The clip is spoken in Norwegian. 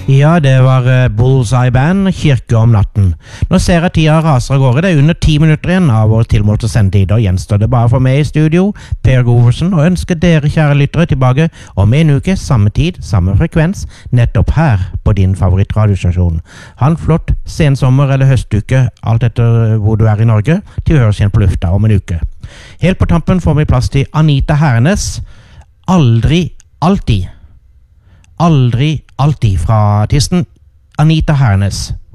Ja, det var Bullseye Band, Kirke om natten. Nå ser jeg tida raser av gårde. Det er under 10 minutter igjen av vår tilmålte sendetid, og gjenstår det bare for meg i studio, Per Goversen, og ønsker dere kjære lyttere tilbake om en uke, samme tid, samme frekvens, nettopp her på din favorittradiostasjon. Ha en flott sensommer eller høstuke, alt etter hvor du er i Norge, til vi høres igjen på lufta om en uke. Helt på tampen får vi plass til Anita Hernes, Aldri, alltid. Aldri, alltid fra artisten Anita Hernes.